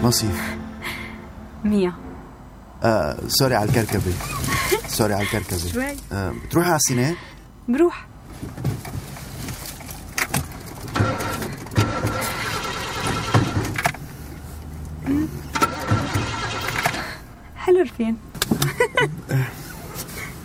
مصيف. 100. سوري على الكركبة. سوري على الكركبة. شوي. بتروحي على السينما؟ بروح. حلو الفيلم.